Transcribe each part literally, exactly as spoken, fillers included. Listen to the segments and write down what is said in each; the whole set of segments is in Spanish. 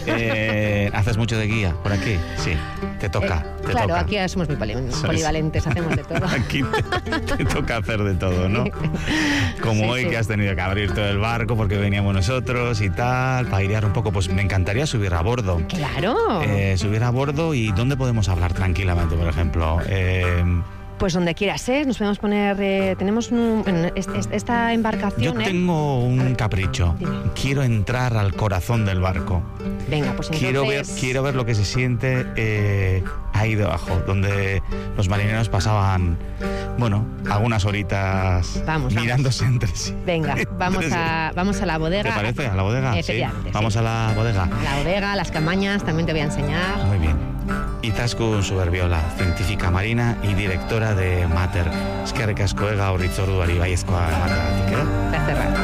Eh, ¿Haces mucho de guía por aquí? Sí, te toca. Eh, te claro, toca. aquí somos muy poli polivalentes, hacemos de todo. Aquí te, te toca hacer de todo, ¿no? Como Sí, hoy sí. que has tenido que abrir todo el barco porque veníamos nosotros y tal, para airear un poco, pues me encantaría subir a bordo. Claro. Eh, subir a bordo y ¿dónde podemos hablar tranquilamente, por ejemplo? Eh, Pues donde quiera ser, nos podemos poner... Eh, tenemos un, en est- est- esta yo embarcación... ¿eh? tengo A un ver, capricho. dime. Quiero entrar al corazón del barco. Venga, pues entonces... Quiero ver, quiero ver lo que se siente eh, ahí debajo, donde los marineros pasaban, bueno, algunas horitas Vamos, mirándose vamos. entre sí. Venga, vamos a, vamos a la bodega. ¿Te parece? ¿A la bodega? Efectivamente, Sí. sí. Vamos a la bodega. La bodega, las camañas, también te voy a enseñar. Muy bien. Izaskun Suberbiola, científica marina y directora de Mater. Eskerrik asko ega horritzorduari baiezkoa emateagatik, eh? Está cerrado.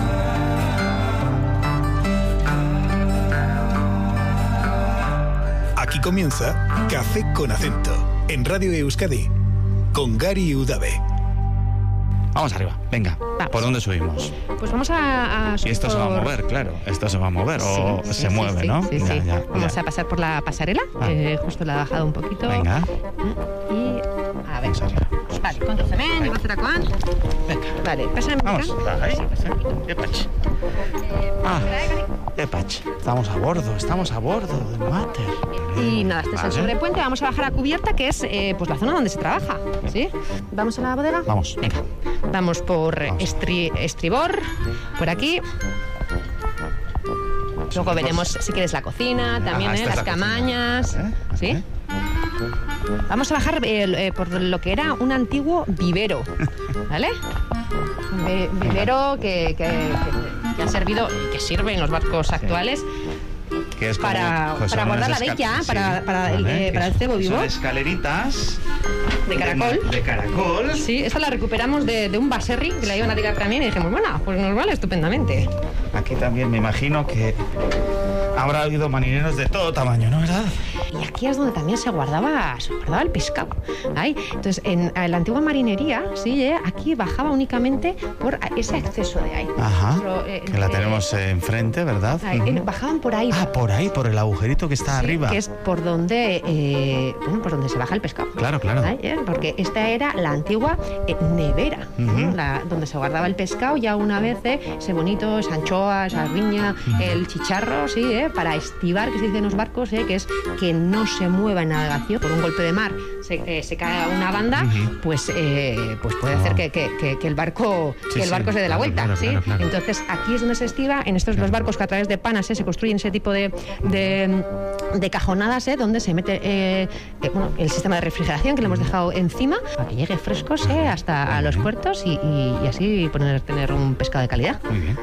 Aquí comienza Café con Acento, en Radio Euskadi, con Gary Udave. Vamos arriba, venga. Vamos. ¿Por dónde subimos? Pues vamos a... a Y esto se va a por- mover, claro. Esto se va a mover o Sí, sí, se sí, mueve, sí, ¿no? Sí, Ya, sí. ya, Vamos ya. a pasar por la pasarela. Ah. Eh, justo la he bajado un poquito. Venga. Y... A ver. Vamos arriba. Vale, condúceme, yo voy a hacer a Juan. Venga. Vale, pásame. Vamos. acá. Ahí. Epach. Ah, Epach. Estamos a bordo, estamos a bordo de Mater. Y nada, este es el Vale. sobrepuente. Vamos a bajar a cubierta, que es eh, pues la zona donde se trabaja. ¿Sí? ¿Vamos a la bodega? Vamos. Venga. Vamos por Vamos. estri- estribor, por aquí. Luego veremos, si quieres, la cocina, también, Ah, ¿eh? esta es las la cocina. camañas. Vale, ¿Sí? vale. Vamos a bajar eh, eh, por lo que era un antiguo vivero, ¿vale? Un vi- vivero que, que- que- que ha servido, que sirve en los barcos actuales Que es como- para, pues para son guardar la unas escal- bella, sí, para, para el, vale, eh, que para el son- cebo vivo. Son escaleritas De caracol. De, de caracol. Sí, esta la recuperamos de, de un baserri que la iban a tirar también y dijimos, bueno, pues nos vale estupendamente. Aquí también me imagino que habrá habido marineros de todo tamaño, ¿no? ¿Verdad? Y aquí es donde también se guardaba, se guardaba el pescado. Ahí. Entonces, en, en la antigua marinería, sí, eh, aquí bajaba únicamente por ese acceso de ahí. Ajá. Pero, eh, Que la eh, tenemos eh, enfrente, ¿verdad? ahí, Ujú. eh, bajaban por ahí. Ah, por ahí, por el agujerito que está Sí, arriba. que es por donde, eh, bueno, por donde se baja el pescado. Claro, claro. Ahí, eh, porque esta era la antigua eh, nevera, ¿no? Ujú. La- donde se guardaba el pescado ya una vez, eh, ese bonito, esa anchoa, esa riña, el chicharro, sí, eh, para estivar, que se dice en los barcos, eh, que es que no se mueva en navegación por un golpe de mar, se, eh, se cae una banda, Ujú. pues, eh, pues puede hacer Ah. que, que- que- que el barco, Sí, que el sí, barco se dé la claro, vuelta, claro, ¿sí? claro, claro. Entonces aquí es donde se estiva, en estos los barcos que a través de panas eh, se construyen ese tipo de, de, de cajonadas, eh, donde se mete eh, eh, bueno, el sistema de refrigeración que le hemos dejado encima para que llegue frescos eh, hasta a los puertos y, y- y así poner, tener un pescado de calidad. Muy bien.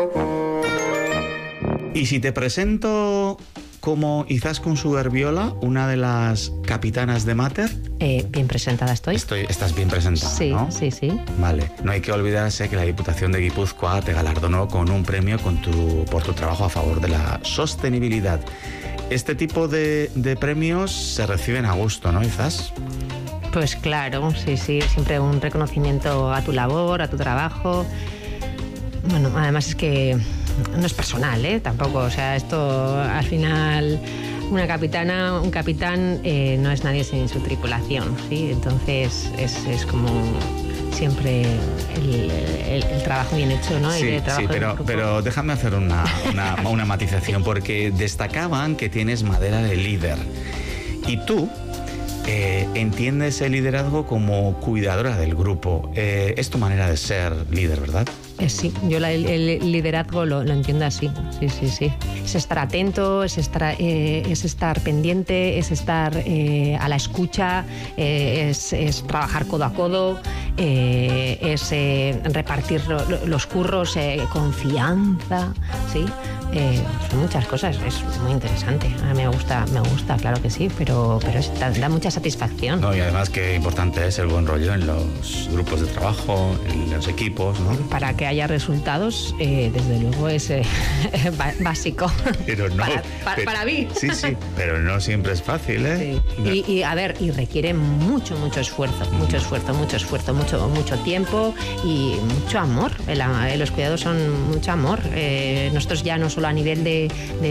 Y si te presento como Izaskun Suberbiola, una de las capitanas de Mater, Eh, bien presentada estoy. estoy, estás bien presentada, Sí, ¿no? sí, sí. Vale, no hay que olvidarse que la Diputación de Guipúzcoa te galardonó con un premio con tu, por tu trabajo a favor de la sostenibilidad. Este tipo de, de premios se reciben a gusto, ¿no, Izas? Pues claro, sí, sí, siempre un reconocimiento a tu labor, a tu trabajo. Bueno, además es que no es personal, ¿eh? Tampoco, o sea, esto al final una capitana, un capitán eh, no es nadie sin su tripulación, ¿sí? Entonces es, es como siempre el, el- el trabajo bien hecho, ¿no? Y Sí, de sí, trabajo en pero, grupo. pero déjame hacer una, una, una matización, porque destacaban que tienes madera de líder. Y tú eh, entiendes el liderazgo como cuidadora del grupo. Eh, es tu manera de ser líder, ¿verdad? Eh, sí, yo la- el, el liderazgo lo, lo entiendo así, sí, sí, sí. Es estar atento, es estar, eh, es estar pendiente, es estar eh, a la escucha, eh, es, es trabajar codo a codo, eh, es eh, repartir lo- lo- los curros, eh, confianza, ¿sí? Eh, son muchas cosas, es muy interesante. A mí me gusta, me gusta, claro que sí, pero, pero es- da, da mucha satisfacción. No, y además qué importante es el buen rollo en los grupos de trabajo, en los equipos, ¿no? Para que haya resultados, eh, desde luego es eh, ba- básico. Pero no. Para, para- pero- para mí. Sí, sí, pero no siempre es fácil, ¿eh? Sí. No. Y, y, a ver, y requiere mucho, mucho esfuerzo, mucho esfuerzo, mucho esfuerzo, mucho, mucho tiempo y mucho amor. El- los cuidados son mucho amor. Eh, nosotros ya no solo a nivel de, de